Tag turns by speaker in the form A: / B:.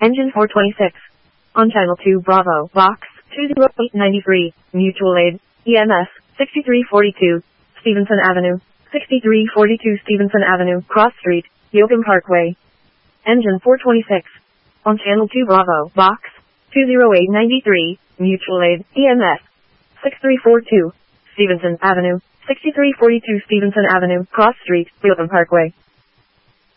A: Engine 426. On Channel 2 Bravo, Box 20893, Mutual Aid, EMS 6342, Stevenson Avenue, 6342 Stevenson Avenue, Cross Street, Yoakum Parkway. Engine 426. On Channel 2 Bravo, Box 20893, Mutual Aid, EMS 6342, Stevenson Avenue, 6342 Stevenson Avenue, Cross Street, Yoakum Parkway.